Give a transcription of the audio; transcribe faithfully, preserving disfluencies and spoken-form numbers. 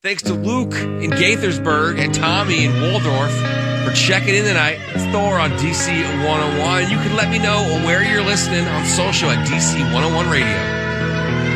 Thanks to Luke in Gaithersburg and Tommy in Waldorf for checking in tonight. It's Thor on D C one oh one. You can let me know where you're listening on social at D C one oh one Radio.